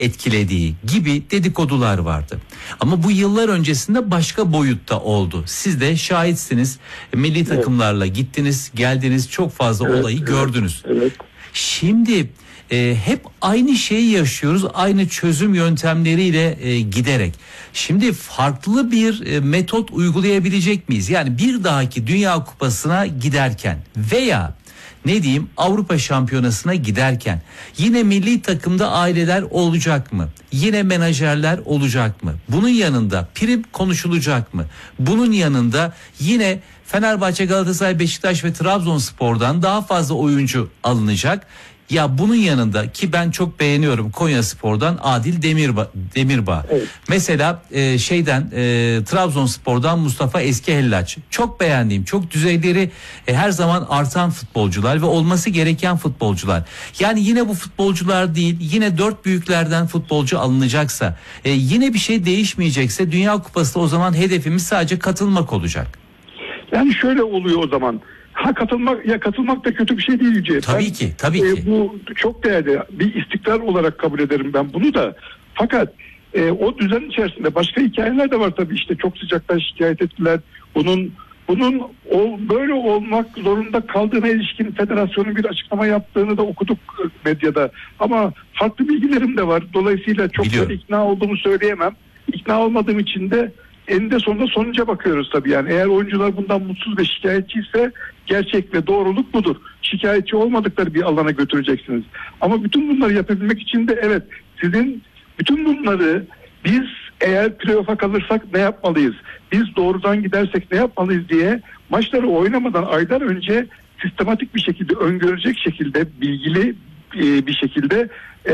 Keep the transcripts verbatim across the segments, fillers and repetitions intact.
etkilediği gibi dedikodular vardı. Ama bu yıllar öncesinde başka boyutta oldu. Siz de şahitsiniz. Milli takımlarla gittiniz, geldiniz, çok fazla Evet, olayı evet, gördünüz. Evet. Şimdi e, hep aynı şeyi yaşıyoruz, aynı çözüm yöntemleriyle e, giderek. Şimdi farklı bir e, metot uygulayabilecek miyiz? Yani bir dahaki Dünya Kupası'na giderken veya ne diyeyim Avrupa Şampiyonası'na giderken yine milli takımda aileler olacak mı? Yine menajerler olacak mı? Bunun yanında prim konuşulacak mı? Bunun yanında yine Fenerbahçe, Galatasaray, Beşiktaş ve Trabzonspor'dan daha fazla oyuncu alınacak. Ya bunun yanında ki ben çok beğeniyorum Konyaspor'dan Adil Demirba, Demirbağ. Evet. Mesela e, şeyden e, Trabzonspor'dan Mustafa Eskehellaç. Çok beğendiğim, çok düzeyleri e, her zaman artan futbolcular ve olması gereken futbolcular. Yani yine bu futbolcular değil, yine dört büyüklerden futbolcu alınacaksa, e, yine bir şey değişmeyecekse Dünya Kupası o zaman hedefimiz sadece katılmak olacak. Yani şöyle oluyor o zaman. Ha katılmak ya katılmak da kötü bir şey değil Yüce. Tabii ben, ki, tabii e, ki. Bu çok değerli bir istikrar olarak kabul ederim ben bunu da. Fakat e, o düzen içerisinde başka hikayeler de var tabii işte çok sıcaktan şikayet ettiler. Bunun bunun o böyle olmak zorunda kaldığına ilişkin federasyonun bir açıklama yaptığını da okuduk medyada. Ama farklı bilgilerim de var. Dolayısıyla çok da ikna olduğumu söyleyemem. İkna olmadığım için de eninde sonunda sonuca bakıyoruz tabii yani. Eğer oyuncular bundan mutsuz ve şikayetçiyse gerçek ve doğruluk budur. Şikayetçi olmadıkları bir alana götüreceksiniz. Ama bütün bunları yapabilmek için de evet sizin bütün bunları biz eğer playoff'a kalırsak ne yapmalıyız? Biz doğrudan gidersek ne yapmalıyız diye maçları oynamadan aylar önce sistematik bir şekilde öngörecek şekilde bilgili bir şekilde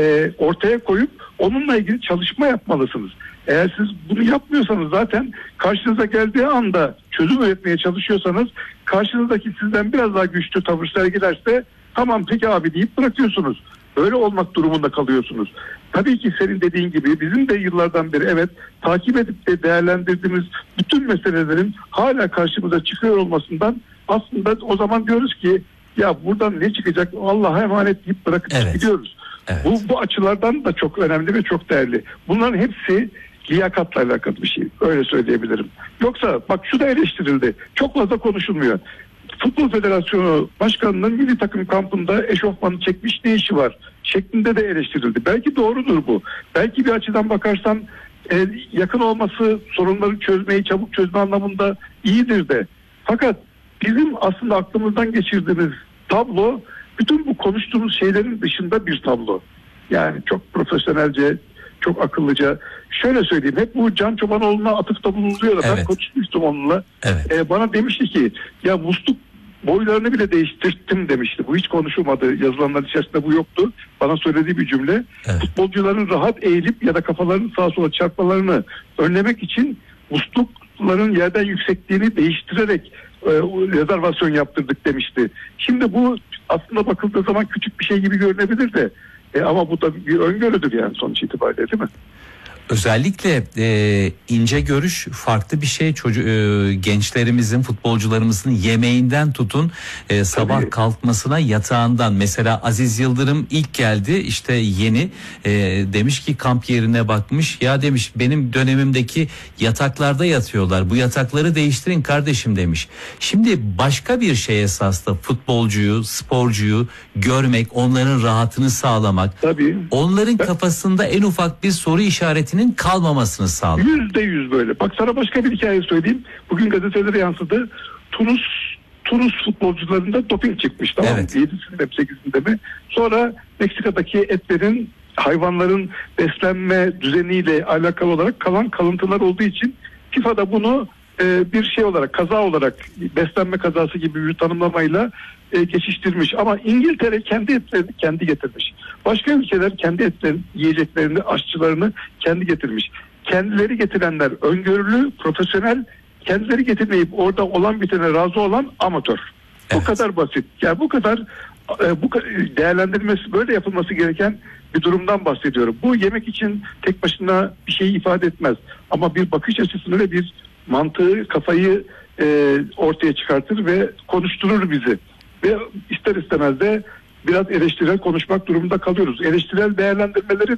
ortaya koyup onunla ilgili çalışma yapmalısınız. Eğer siz bunu yapmıyorsanız zaten karşınıza geldiği anda çözüm üretmeye çalışıyorsanız karşınızdaki sizden biraz daha güçlü tavır sergilerse tamam peki abi deyip bırakıyorsunuz. Öyle olmak durumunda kalıyorsunuz. Tabii ki senin dediğin gibi bizim de yıllardan beri evet takip edip de değerlendirdiğimiz bütün meselelerin hala karşımıza çıkıyor olmasından aslında o zaman diyoruz ki ya buradan ne çıkacak Allah'a emanet deyip bırakıp evet. gidiyoruz. Evet. Bu, bu açılardan da çok önemli ve çok değerli. Bunların hepsi liyakatla alakalı bir şey. Öyle söyleyebilirim. Yoksa bak şu da eleştirildi. Çok fazla konuşulmuyor. Futbol Federasyonu Başkanı'nın milli takım kampında eşofmanı çekmiş ne işi var? Şeklinde de eleştirildi. Belki doğrudur bu. Belki bir açıdan bakarsan e, yakın olması sorunları çözmeyi çabuk çözme anlamında iyidir de. Fakat bizim aslında aklımızdan geçirdiğimiz tablo bütün bu konuştuğumuz şeylerin dışında bir tablo. Yani çok profesyonelce, çok akıllıca. Şöyle söyleyeyim, hep bu Can Çobanoğlu'na atıfta bulunuluyor da evet. ben konuşmuştum onunla. Evet. Ee, bana demişti ki ya musluk boylarını bile değiştirttim demişti. Bu hiç konuşulmadı. Yazılanlar içerisinde bu yoktu. Bana söylediği bir cümle. Evet. Futbolcuların rahat eğilip ya da kafalarını sağa sola çarpmalarını önlemek için muslukların yerden yüksekliğini değiştirerek e, rezervasyon yaptırdık demişti. Şimdi bu aslında bakıldığı zaman küçük bir şey gibi görünebilir de e, ama bu da bir öngörüdür yani sonuç itibariyle, değil mi? Özellikle e, ince görüş farklı bir şey. Çocuğu, e, gençlerimizin, futbolcularımızın yemeğinden tutun e, sabah Tabii. kalkmasına, yatağından. Mesela Aziz Yıldırım ilk geldi işte yeni e, demiş ki kamp yerine bakmış. Ya demiş benim dönemimdeki yataklarda yatıyorlar. Bu yatakları değiştirin kardeşim demiş. Şimdi başka bir şey esasında futbolcuyu, sporcuyu görmek, onların rahatını sağlamak. Tabii. Onların kafasında en ufak bir soru işaretini kalmamasını sağlıyor. Yüzde yüz böyle. Bak sana başka bir hikaye söyleyeyim. Bugün gazetelere yansıdı. Tunus Tunus futbolcularında doping çıkmış. Tamam mı? Evet. yedisinde mi sekizinde mi? Sonra Meksika'daki etlerin, hayvanların beslenme düzeniyle alakalı olarak kalan kalıntılar olduğu için FIFA da bunu e, bir şey olarak, kaza olarak, beslenme kazası gibi bir tanımlamayla e, geçiştirmiş. Ama İngiltere kendi etlerini kendi getirmiş. Başka ülkeler kendi etlerini, yiyeceklerini, aşçılarını kendi getirmiş. Kendileri getirenler öngörülü, profesyonel, kendileri getirmeyip orada olan bitene razı olan amatör. Evet. Bu kadar basit. Yani bu kadar e, bu değerlendirilmesi, böyle yapılması gereken bir durumdan bahsediyorum. Bu yemek için tek başına bir şey ifade etmez. Ama bir bakış açısını ve bir mantığı, kafayı e, ortaya çıkartır ve konuşturur bizi. Ve ister istemez de biraz eleştirel konuşmak durumunda kalıyoruz. Eleştirel değerlendirmeleri de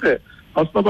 aslında